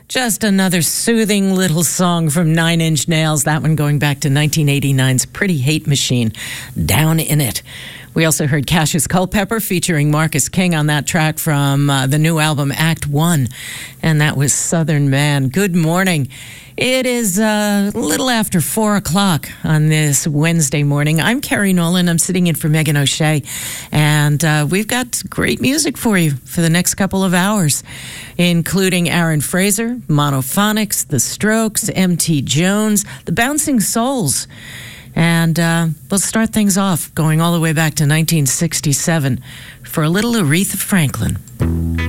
Just another soothing little song from Nine Inch Nails, that one going back to 1989's Pretty Hate Machine, Down in It. We also heard Cassius Culpepper featuring Marcus King on that track from the new album Act One, and that was Southern Man. Good morning. It is a little after 4 o'clock on this Wednesday morning. I'm Carrie Nolan. I'm sitting in for Megan O'Shea, and we've got great music for you for the next couple of hours, including Aaron Fraser, Monophonics, The Strokes, M.T. Jones, The Bouncing Souls. And we'll start things off going all the way back to 1967 for a little Aretha Franklin.